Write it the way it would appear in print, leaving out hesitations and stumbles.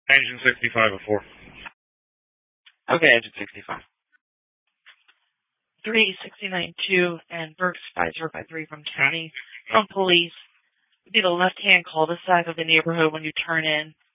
Engine 6504. Okay, engine 65. 3692 and Berks 5053 from county, from police. Would be the left-hand cul-de-sac of the neighborhood when you turn in.